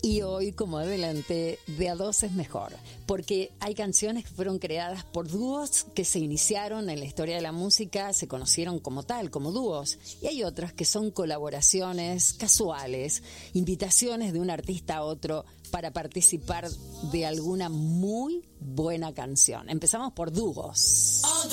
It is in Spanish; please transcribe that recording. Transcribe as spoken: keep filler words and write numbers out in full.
Y hoy, como adelanté, de a dos es mejor, porque hay canciones que fueron creadas por dúos que se iniciaron en la historia de la música, se conocieron como tal, como dúos, y hay otras que son colaboraciones casuales, invitaciones de un artista a otro para participar de alguna muy buena canción. Empezamos por dúos.